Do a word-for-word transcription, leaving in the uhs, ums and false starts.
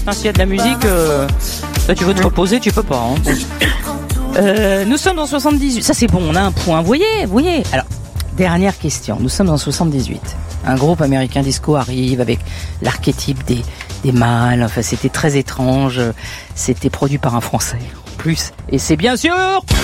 Enfin, s'il y a de la musique, euh, là, tu veux te reposer, tu peux pas. Hein. Euh, nous sommes en soixante-dix-huit. Ça, c'est bon, on a un point. Vous voyez, vous voyez. Alors, dernière question. Nous sommes en soixante-dix-huit. Un groupe américain disco arrive avec l'archétype des, des mâles. Enfin, c'était très étrange. C'était produit par un Français, en plus. Et c'est bien sûr...